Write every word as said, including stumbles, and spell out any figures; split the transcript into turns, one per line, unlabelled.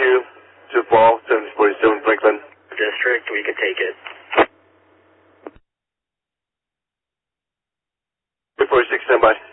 two to fall, seven forty-seven Franklin.
District, we can take it.
eight forty-six, stand by.